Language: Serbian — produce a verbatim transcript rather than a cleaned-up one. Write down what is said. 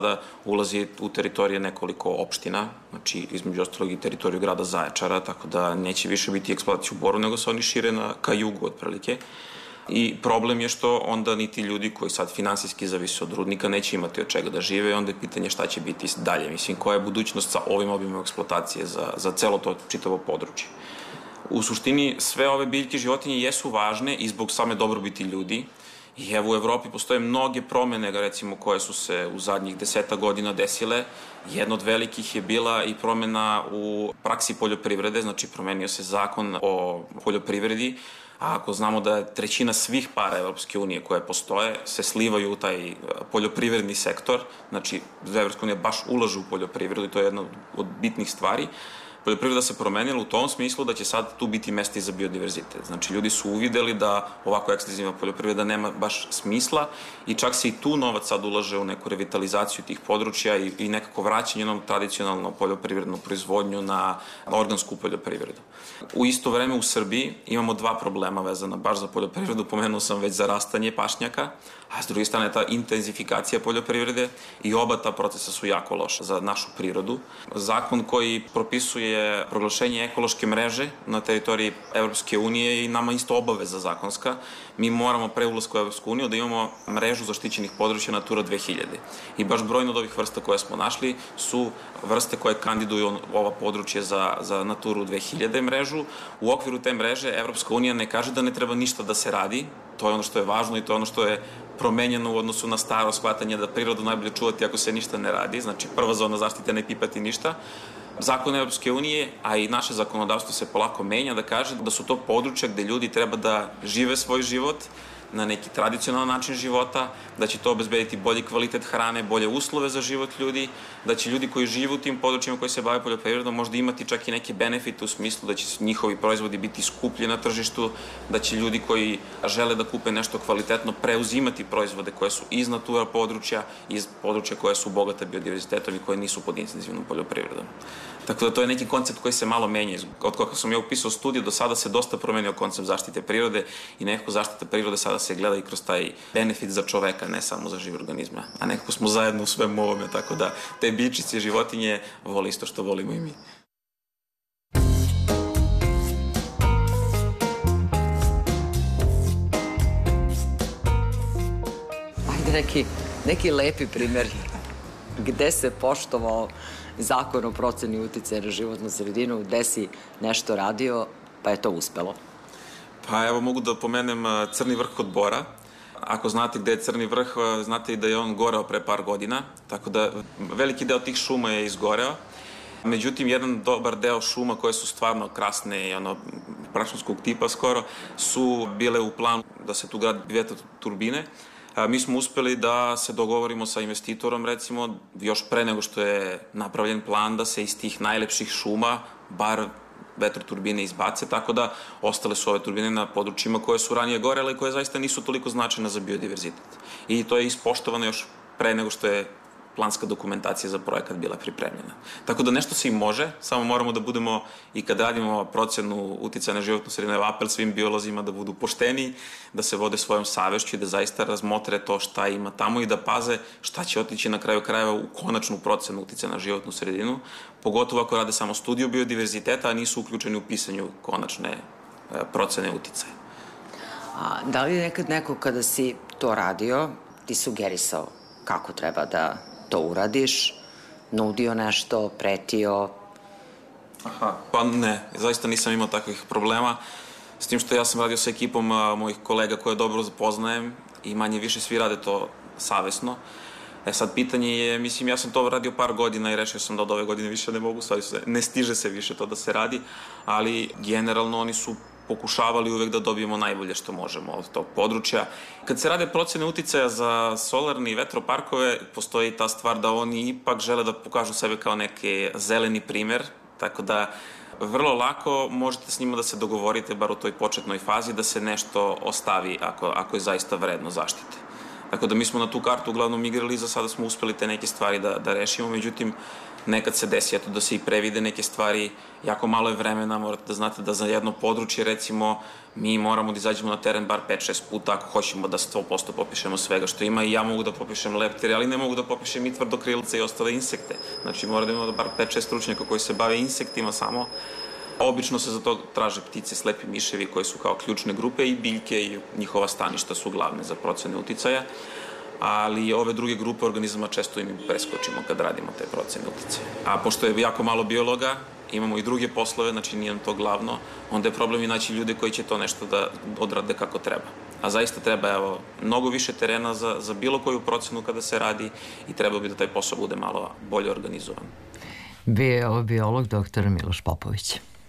da ulazi u teritorije nekoliko opština, znači između ostalog i teritoriju grada Zaječara, tako da neće više biti eksploatacija u Boru, nego se oni šire na, ka jugu otprilike. I problem je što onda niti ljudi koji sad finansijski zavise od rudnika neće imati od čega da žive i onda je pitanje šta će biti dalje. Mislim, koja je budućnost sa ovim obimom eksploatacije za, za celo to čitavo područje. U suštini, sve ove biljke životinje jesu važne i zbog same dobrobiti ljudi. I evo u Evropi postoje mnoge promene, recimo, koje su se u zadnjih deseta godina desile. Jedna od velikih je bila i promena u praksi poljoprivrede, znači promenio se zakon o poljoprivredi, a ako znamo da trećina svih para Evropske unije koje postoje se slivaju u taj poljoprivredni sektor, znači Evropska unija baš ulaže u poljoprivredu i to je jedna od bitnih stvari. Poljoprivreda se promenila u tom smislu da će sad tu biti mesta i za biodiverzitet. Znači, ljudi su uvideli da ovako ekstenzivna poljoprivreda nema baš smisla i čak se i tu novac sad ulaže u neku revitalizaciju tih područja i, i nekako vraćanje na tradicionalnu poljoprivrednu proizvodnju na organsku poljoprivredu. U isto vreme u Srbiji imamo dva problema vezana baš za poljoprivredu. Pomenuo sam već zarastanje pašnjaka, a s druge strane ta intenzifikacija poljoprivrede i oba ta procesa su jako loša za našu prirodu. Zakon koji propisuje proglašenje ekološke mreže na teritoriji Evropske unije i nama isto obaveza zakonska. Mi moramo pre ulaska u Evropsku uniju da imamo mrežu zaštićenih područja Natura dve hiljade. I baš brojno od ovih vrsta koje smo našli su vrste koje kandiduju ova područje za, za Naturu dve hiljade mrežu. U okviru te mreže Evropska unija ne kaže da ne treba ništa da se radi. To je ono što je važno i to je ono što je promenjeno u odnosu na staro shvatanje da prirodu najbolje čuvati ako se ništa ne radi. Znači, prva zona zaštite ne pipati ništa. Zakon Evropske unije, a i naše zakonodavstvo se polako menja, da kaže da su to područja gde ljudi treba da žive svoj život na neki tradicionalan način života, da će to obezbediti bolji kvalitet hrane, bolje uslove za život ljudi, da će ljudi koji žive u tim područjima koji se bave poljoprivredom možda imati čak i neke benefite u smislu da će njihovi proizvodi biti skuplji na tržištu, da će ljudi koji žele da kupe nešto kvalitetno preuzimati proizvode koje su iz natura područja, iz područja koje su bogate biodiverzitetom i koje nisu pod intenzivnom poljoprivredom. Tako da to je neki koncept koji se malo menja. Od kako sam ja upisao studiju, do sada se dosta promenio koncept zaštite prirode i nekako zaštita prirode sada se gleda i kroz taj benefit za čoveka, ne samo za žive organizme. A nekako smo zajedno u svemu ovome, tako da te biljčice i životinje vole isto što volimo i mi. Ajde neki, neki lepi primer gde se poštovao zakon o proceni uticaja na životnu sredinu, gde si nešto radio, pa je to uspelo? Pa evo mogu da pomenem Crni vrh kod Bora. Ako znate gde je Crni vrh, znate i da je on goreo pre par godina, tako da veliki deo tih šuma je izgoreo. Međutim, jedan dobar deo šuma koje su stvarno krasne i ono prašumskog tipa skoro, su bile u planu da se tu gradi vetroturbine. Mi smo uspeli da se dogovorimo sa investitorom, recimo, još pre nego što je napravljen plan da se iz tih najlepših šuma bar vetroturbine izbace, tako da ostale su ove turbine na područjima koje su ranije gorele i koje zaista nisu toliko značajne za biodiverzitet. I to je ispoštovano još pre nego što je planska dokumentacija za projekat bila pripremljena. Tako da nešto se i može, samo moramo da budemo i kad radimo procenu uticaja na životnu sredinu, apel svim biolozima da budu pošteni, da se vode svojom savešću i da zaista razmotre to šta ima tamo i da paze šta će otići na kraju krajeva u konačnu procenu uticaja na životnu sredinu, pogotovo ako rade samo studiju biodiverziteta, a nisu uključeni u pisanju konačne procene uticaja. A da li je nekad neko kada si to radio, ti sugerisao kako treba da to uradiš, nudio nešto, pretio? Aha, pa ne, zaista nisam imao takvih problema, s tim što ja sam radio sa ekipom mojih kolega koje dobro poznajem i manje više svi rade to savesno. E sad, pitanje je, mislim, ja sam to radio par godina i rešio sam da od ove godine više ne mogu, stvari se, ne stiže se više to da se radi, ali generalno oni su pokušavali uvek da dobijemo najbolje što možemo od tog područja. Kad se rade procene uticaja za solarne i vetroparkove, postoji ta stvar da oni ipak žele da pokažu sebe kao neki zeleni primer, tako da vrlo lako možete s njima da se dogovorite, bar u toj početnoj fazi, da se nešto ostavi ako, ako je zaista vredno zaštite. Tako da mi smo na tu kartu uglavnom igrali i za sada smo uspeli te neke stvari da, da rešimo, međutim, nekad se desi eto, da se i previde neke stvari, jako malo je vremena, morate da znate da za jedno područje, recimo, mi moramo da izađemo na teren bar pet šest puta ako hoćemo da sto posto popišemo svega što ima i ja mogu da popišem leptire, ali ne mogu da popišem i tvrdokrilce i ostale insekte. Znači, mora da imamo bar pet šest stručnjaka koji se bave insektima samo. Obično se za to traže ptice, slepi miševi koji su kao ključne grupe i biljke i njihova staništa su glavne za procene uticaja, ali ove druge grupe organizama često im preskočimo kad radimo te procene uticaja. A pošto je jako malo biologa, imamo i druge poslove, znači nije nam to glavno, onda je problem i naći ljude koji će to nešto da odrade kako treba. A zaista treba, evo, mnogo više terena za, za bilo koju procenu kada se radi i treba bi da taj posao bude malo bolje organizovan. Bio je ovo biolog doktor Miloš Popović.